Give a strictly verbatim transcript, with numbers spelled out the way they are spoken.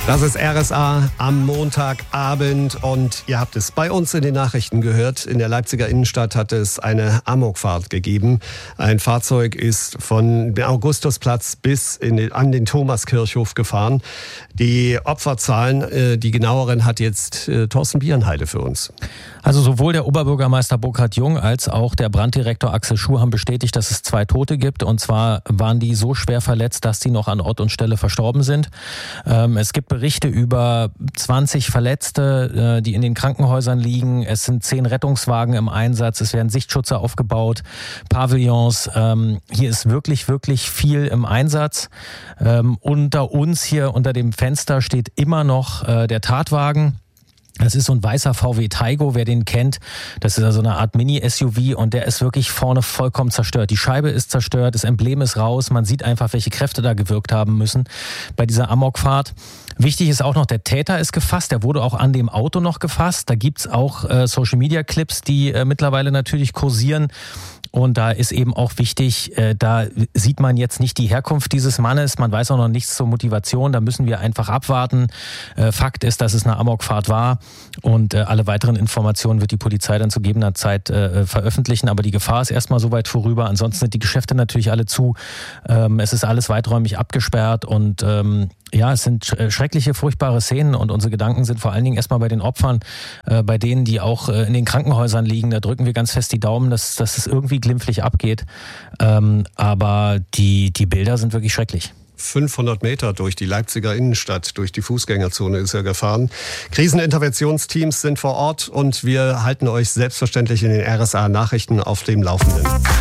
Das ist R S A am Montagabend und ihr habt es bei uns in den Nachrichten gehört. In der Leipziger Innenstadt hat es eine Amokfahrt gegeben. Ein Fahrzeug ist von dem Augustusplatz bis in den, an den Thomaskirchhof gefahren. Die Opferzahlen, äh, die genaueren, hat jetzt äh, Thorsten Bierenheide für uns. Also sowohl der Oberbürgermeister Burkhard Jung als auch der Branddirektor Axel Schuh haben bestätigt, dass es zwei Tote gibt. Und zwar waren die so schwer verletzt, dass die noch an Ort und Stelle verstorben sind. Ähm, es gibt Berichte über zwanzig Verletzte, äh, die in den Krankenhäusern liegen. Es sind zehn Rettungswagen im Einsatz. Es werden Sichtschutze aufgebaut, Pavillons. Ähm, hier ist wirklich, wirklich viel im Einsatz. Ähm, unter uns hier, unter dem Fenster, steht immer noch äh, der Tatwagen. Das ist so ein weißer V W Taigo, wer den kennt. Das ist also eine Art Mini-S U V und der ist wirklich vorne vollkommen zerstört. Die Scheibe ist zerstört, das Emblem ist raus. Man sieht einfach, welche Kräfte da gewirkt haben müssen bei dieser Amokfahrt. Wichtig ist auch noch, der Täter ist gefasst. Der wurde auch an dem Auto noch gefasst. Da gibt's auch äh, Social-Media-Clips, die äh, mittlerweile natürlich kursieren. Und da ist eben auch wichtig, äh, da sieht man jetzt nicht die Herkunft dieses Mannes, man weiß auch noch nichts zur Motivation, da müssen wir einfach abwarten. Äh, Fakt ist, dass es eine Amokfahrt war und äh, alle weiteren Informationen wird die Polizei dann zu gegebener Zeit äh, veröffentlichen, aber die Gefahr ist erstmal so weit vorüber, ansonsten sind die Geschäfte natürlich alle zu, ähm, es ist alles weiträumig abgesperrt und ähm, ja, es sind schreckliche, furchtbare Szenen und unsere Gedanken sind vor allen Dingen erstmal bei den Opfern, äh, bei denen, die auch äh, in den Krankenhäusern liegen. Da drücken wir ganz fest die Daumen, dass, dass es irgendwie glimpflich abgeht. Ähm, aber die, die Bilder sind wirklich schrecklich. fünfhundert Meter durch die Leipziger Innenstadt, durch die Fußgängerzone ist er gefahren. Kriseninterventionsteams sind vor Ort und wir halten euch selbstverständlich in den R S A-Nachrichten auf dem Laufenden.